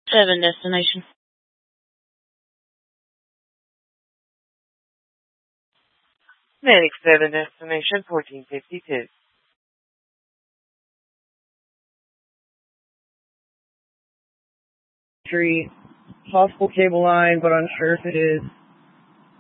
7 destination. Manic 7 destination 1452. Possible cable line, but unsure if it is.